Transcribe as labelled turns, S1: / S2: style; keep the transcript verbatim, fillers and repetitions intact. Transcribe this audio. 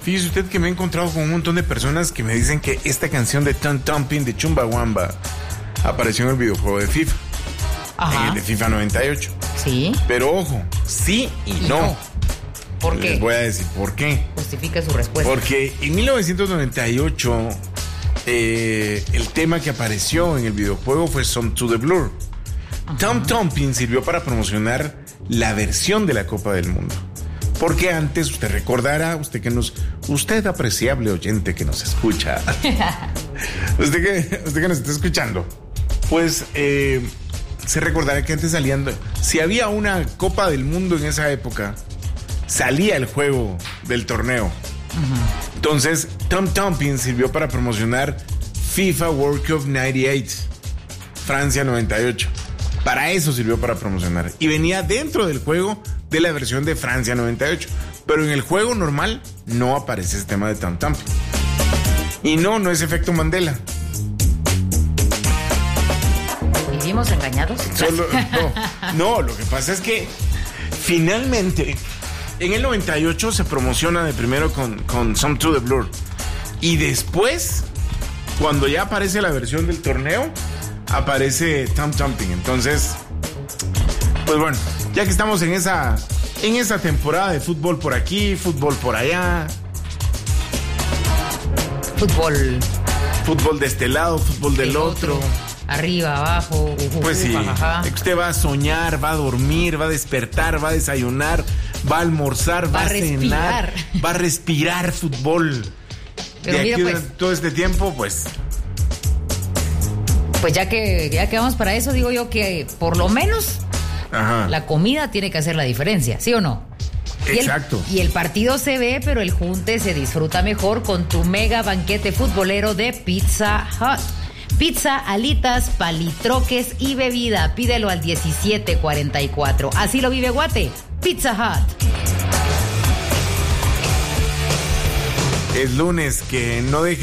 S1: Fíjese usted que me he encontrado con un montón de personas que me dicen que esta canción de Tom Tomping de Chumbawamba apareció en el videojuego de FIFA. Ajá. En el de FIFA noventa y ocho.
S2: Sí.
S1: Pero ojo, sí y, y no. no.
S2: ¿Por qué?
S1: Les voy a decir por qué.
S2: Justifique su respuesta.
S1: Porque en mil novecientos noventa y ocho eh, el tema que apareció en el videojuego fue Some to the Blur. Ajá. Tom Tomping sirvió para promocionar la versión de la Copa del Mundo. Porque antes, usted recordará, usted que nos, usted apreciable oyente que nos escucha, usted que, usted que nos está escuchando, pues eh, se recordará que antes salían, si había una Copa del Mundo en esa época, salía el juego del torneo. Uh-huh. Entonces, Tom Tomping sirvió para promocionar FIFA World Cup noventa y ocho, Francia noventa y ocho. Para eso sirvió para promocionar. Y venía dentro del juego de la versión de Francia noventa y ocho. Pero en el juego normal no aparece ese tema de Tom Tomping. Y no, no es efecto Mandela.
S2: ¿Vivimos engañados?
S1: Solo, no, no, lo que pasa es que finalmente en el noventa y ocho se promociona de primero con, con Some to the Blur. Y después, cuando ya aparece la versión del torneo, aparece Tom Tomping. Entonces, pues bueno, ya que estamos en esa, en esa temporada de fútbol por aquí, fútbol por allá.
S2: Fútbol.
S1: Fútbol de este lado, fútbol del otro. otro.
S2: Arriba, abajo. Uh, uh,
S1: pues sí,
S2: uh, ja, ja.
S1: Usted va a soñar, va a dormir, va a despertar, va a desayunar, va a almorzar, va, va a cenar, va a respirar fútbol.
S2: Pero
S1: de
S2: mira,
S1: aquí
S2: pues,
S1: todo este tiempo, pues...
S2: Pues ya que, ya que vamos para eso, digo yo que por lo menos Ajá. la comida tiene que hacer la diferencia, ¿sí o no?
S1: Exacto.
S2: Y el, y el partido se ve, pero el junte se disfruta mejor con tu mega banquete futbolero de Pizza Hut. Pizza, alitas, palitroques y bebida. Pídelo al diecisiete cuarenta y cuatro. Así lo vive Guate. Pizza Hut.
S1: Es lunes, que no deje